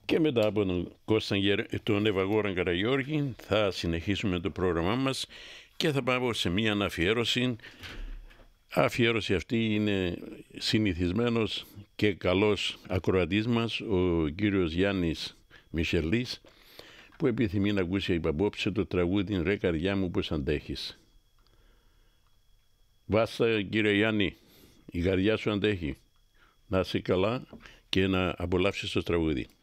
Και μετά από τον Ευαγόρα Καραγιώργη θα συνεχίσουμε το πρόγραμμά μας και θα πάμε σε μια αναφιέρωση. Αφιέρωση αυτή είναι συνηθισμένος και καλός ακροατής μας, ο κύριος Γιάννης Μισελής, που επιθυμεί να ακούσει απόψε το τραγούδι «Ρε καρδιά μου πως αντέχεις». Βάστα κύριε Γιάννη, η καρδιά σου αντέχει. Να είσαι καλά και να απολαύσεις το τραγούδι.